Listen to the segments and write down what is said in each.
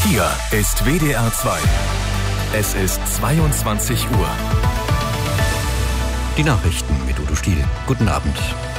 Hier ist WDR 2. Es ist 22 Uhr. Die Nachrichten mit Udo Stiel. Guten Abend.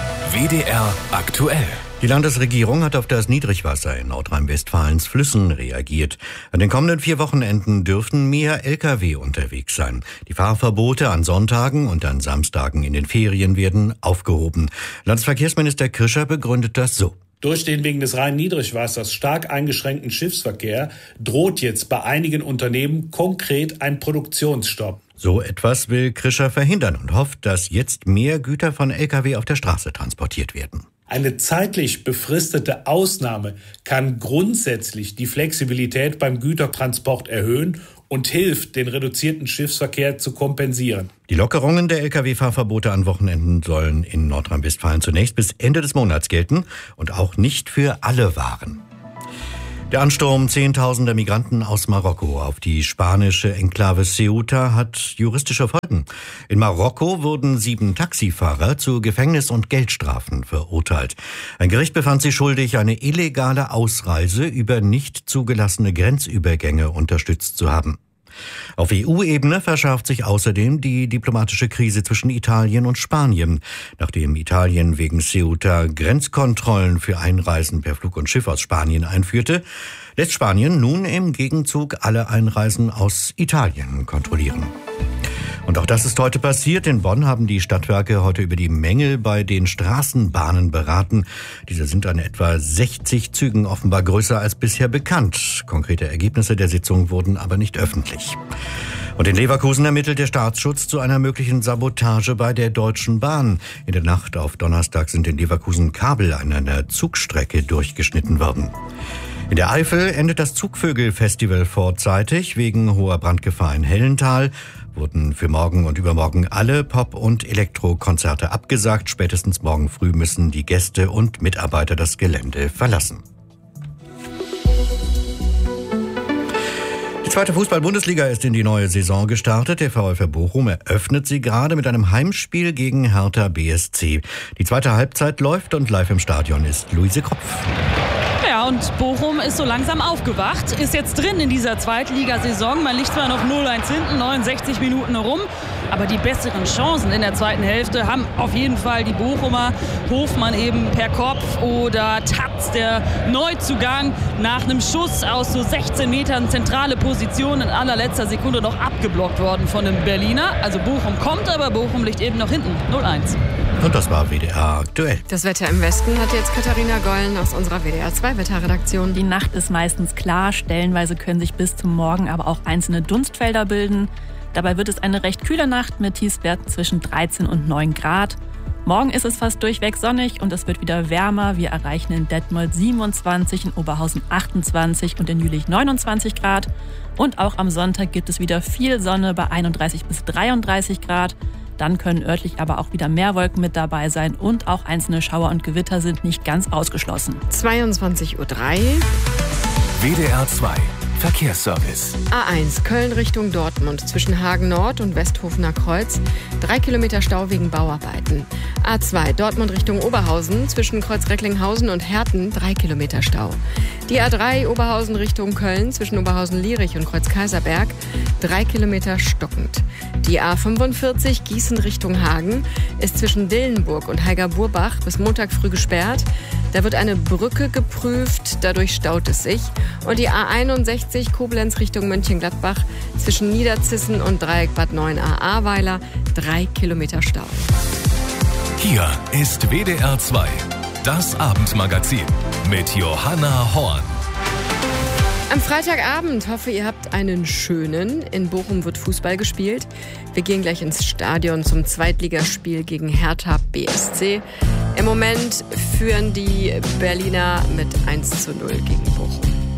WDR aktuell. Die Landesregierung hat auf das Niedrigwasser in Nordrhein-Westfalens Flüssen reagiert. An den kommenden 4 Wochenenden dürfen mehr Lkw unterwegs sein. Die Fahrverbote an Sonntagen und an Samstagen in den Ferien werden aufgehoben. Landesverkehrsminister Krischer begründet das so. Durch den wegen des Rhein-Niedrigwassers stark eingeschränkten Schiffsverkehr droht jetzt bei einigen Unternehmen konkret ein Produktionsstopp. So etwas will Krischer verhindern und hofft, dass jetzt mehr Güter von Lkw auf der Straße transportiert werden. Eine zeitlich befristete Ausnahme kann grundsätzlich die Flexibilität beim Gütertransport erhöhen und hilft, den reduzierten Schiffsverkehr zu kompensieren. Die Lockerungen der Lkw-Fahrverbote an Wochenenden sollen in Nordrhein-Westfalen zunächst bis Ende des Monats gelten und auch nicht für alle Waren. Der Ansturm zehntausender Migranten aus Marokko auf die spanische Enklave Ceuta hat juristische Folgen. In Marokko wurden 7 Taxifahrer zu Gefängnis- und Geldstrafen verurteilt. Ein Gericht befand sie schuldig, eine illegale Ausreise über nicht zugelassene Grenzübergänge unterstützt zu haben. Auf EU-Ebene verschärft sich außerdem die diplomatische Krise zwischen Italien und Spanien. Nachdem Italien wegen Ceuta Grenzkontrollen für Einreisen per Flug und Schiff aus Spanien einführte, lässt Spanien nun im Gegenzug alle Einreisen aus Italien kontrollieren. Und auch das ist heute passiert. In Bonn haben die Stadtwerke heute über die Mängel bei den Straßenbahnen beraten. Diese sind an etwa 60 Zügen offenbar größer als bisher bekannt. Konkrete Ergebnisse der Sitzung wurden aber nicht öffentlich. Und in Leverkusen ermittelt der Staatsschutz zu einer möglichen Sabotage bei der Deutschen Bahn. In der Nacht auf Donnerstag sind in Leverkusen Kabel an einer Zugstrecke durchgeschnitten worden. In der Eifel endet das Zugvögel-Festival vorzeitig. Wegen hoher Brandgefahr in Hellental wurden für morgen und übermorgen alle Pop- und Elektrokonzerte abgesagt. Spätestens morgen früh müssen die Gäste und Mitarbeiter das Gelände verlassen. Die zweite Fußball-Bundesliga ist in die neue Saison gestartet. Der VfL Bochum eröffnet sie gerade mit einem Heimspiel gegen Hertha BSC. Die zweite Halbzeit läuft und live im Stadion ist Luise Kropf. Ja, und Bochum ist so langsam aufgewacht, ist jetzt drin in dieser Zweitligasaison. Man liegt zwar noch 0-1 hinten, 69 Minuten rum, aber die besseren Chancen in der zweiten Hälfte haben auf jeden Fall die Bochumer. Hofmann eben per Kopf oder Tatz, der Neuzugang, nach einem Schuss aus so 16 Metern zentrale Position in allerletzter Sekunde noch abgeblockt worden von einem Berliner. Also Bochum kommt, aber Bochum liegt eben noch hinten, 0-1. Und das war WDR aktuell. Das Wetter im Westen hat jetzt Katharina Gollen aus unserer WDR 2 Wetterredaktion. Die Nacht ist meistens klar, stellenweise können sich bis zum Morgen aber auch einzelne Dunstfelder bilden. Dabei wird es eine recht kühle Nacht mit Tiefstwerten zwischen 13 und 9 Grad. Morgen ist es fast durchweg sonnig und es wird wieder wärmer. Wir erreichen in Detmold 27, in Oberhausen 28 und in Jülich 29 Grad. Und auch am Sonntag gibt es wieder viel Sonne bei 31 bis 33 Grad. Dann können örtlich aber auch wieder mehr Wolken mit dabei sein und auch einzelne Schauer und Gewitter sind nicht ganz ausgeschlossen. 22:03 Uhr. WDR 2 Verkehrsservice. A1 Köln Richtung Dortmund zwischen Hagen Nord und Westhofener Kreuz. 3 Kilometer Stau wegen Bauarbeiten. A2 Dortmund Richtung Oberhausen zwischen Kreuz Recklinghausen und Herten. 3 Kilometer Stau. Die A3 Oberhausen Richtung Köln zwischen Oberhausen-Lierich und Kreuz Kaiserberg. 3 Kilometer stockend. Die A45 Gießen Richtung Hagen ist zwischen Dillenburg und Heiger-Burbach bis Montag früh gesperrt. Da wird eine Brücke geprüft, dadurch staut es sich. Und die A61 Koblenz Richtung Mönchengladbach zwischen Niederzissen und Dreieck Bad 9a Ahrweiler 3 Kilometer Stau. Hier ist WDR 2, das Abendmagazin mit Johanna Horn. Am Freitagabend hoffe, ihr habt einen schönen. In Bochum wird Fußball gespielt. Wir gehen gleich ins Stadion zum Zweitligaspiel gegen Hertha BSC. Im Moment führen die Berliner mit 1:0 gegen Bochum.